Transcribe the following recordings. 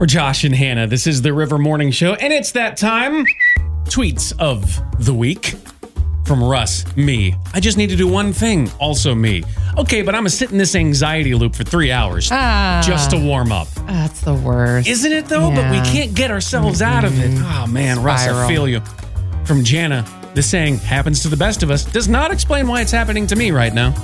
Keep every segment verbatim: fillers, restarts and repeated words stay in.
We're Josh and Hannah. This is the River Morning Show, and it's that time. Tweets of the week from Russ, me. I just need to do one thing, also me. Okay, but I'm going to sit in this anxiety loop for three hours ah, just to warm up. That's the worst. Isn't it, though? Yeah. But we can't get ourselves mm-hmm. out of it. Oh, man, Spiral. Russ, I feel you. From Jana, the saying, happens to the best of us, does not explain why it's happening to me right now.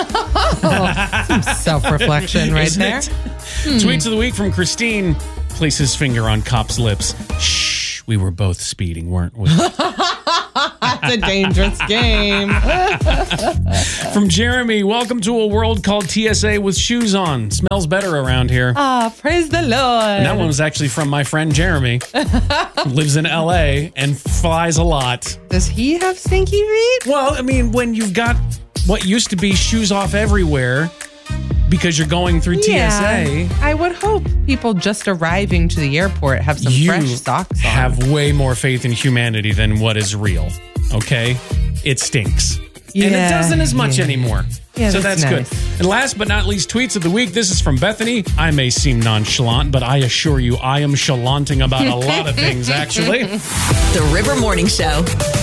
oh, some self-reflection right Isn't there. Hmm. Tweets of the week from Christine. Places finger on cop's lips. Shh, we were both speeding, weren't we? That's a dangerous game. From Jeremy, welcome to a world called T S A with shoes on. Smells better around here. Ah, oh, praise the Lord. And that one was actually from my friend Jeremy. Who lives in L A and flies a lot. Does he have stinky feet? Well, I mean, when you've got what used to be shoes off everywhere because you're going through T S A. Yeah, I would hope people just arriving to the airport have some you fresh socks on. Have way more faith in humanity than what is real, okay? It stinks. Yeah, and it doesn't as much yeah. anymore. Yeah, so that's, that's nice. good. And last but not least, tweets of the week. This is from Bethany. I may seem nonchalant, but I assure you I am chalanting about a lot of things, actually. The River Morning Show.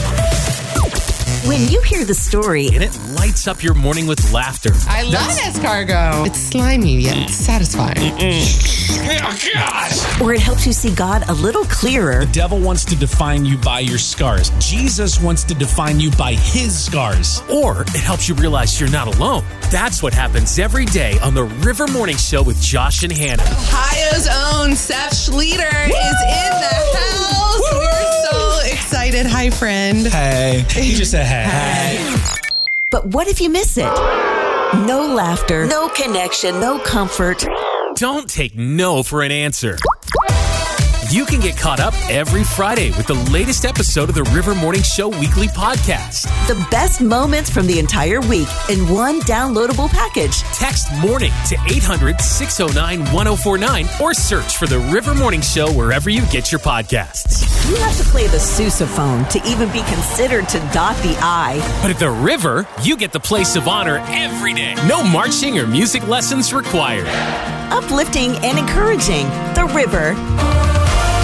When you hear the story, and it lights up your morning with laughter. I love escargot. It's slimy yet satisfying. Oh, God. Or it helps you see God a little clearer. The devil wants to define you by your scars. Jesus wants to define you by his scars. Or it helps you realize you're not alone. That's what happens every day on the River Morning Show with Josh and Hannah. Ohio's own Seth Schleter Woo! Is in the house. Woo! We're so excited. Hi, friend. Hey. He just said hey. Hey. But what if you miss it? No laughter, no connection, no comfort. Don't take no for an answer. You can get caught up every Friday with the latest episode of the River Morning Show weekly podcast. The best moments from the entire week in one downloadable package. Text MORNING to eight hundred, six oh nine, one oh four nine or search for the River Morning Show wherever you get your podcasts. You have to play the sousaphone to even be considered to dot the I. But at the River, you get the place of honor every day. No marching or music lessons required. Uplifting and encouraging. The River.